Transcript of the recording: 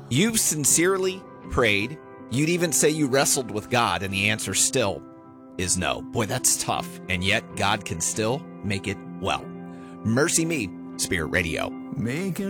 You've sincerely prayed. You'd even say you wrestled with God, and the answer still is no. Boy, that's tough. And yet God can still make it well. Mercy Me, Spirit Radio.